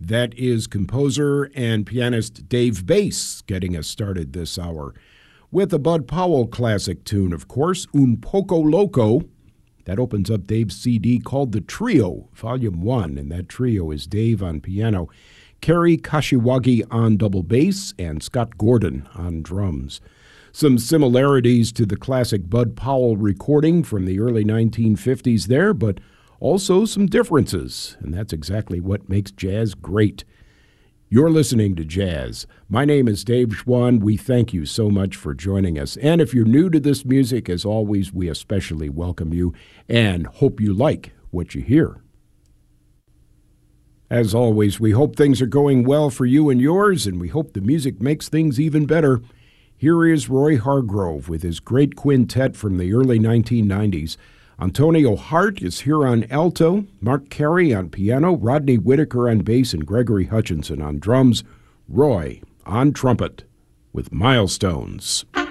That is composer and pianist Dave Bass getting us started this hour with a Bud Powell classic tune, of course, Un Poco Loco. That opens up Dave's CD called The Trio, Volume 1, and that trio is Dave on piano, Kerry Kashiwagi on double bass, and Scott Gordon on drums. Some similarities to the classic Bud Powell recording from the early 1950s there, but also some differences, and that's exactly what makes jazz great. You're listening to Jazz. My name is Dave Schwann. We thank you so much for joining us. And if you're new to this music, as always, we especially welcome you and hope you like what you hear. As always, we hope things are going well for you and yours, and we hope the music makes things even better. Here is Roy Hargrove with his great quintet from the early 1990s. Antonio Hart is here on alto, Mark Carey on piano, Rodney Whitaker on bass, and Gregory Hutchinson on drums. Roy on trumpet with Milestones.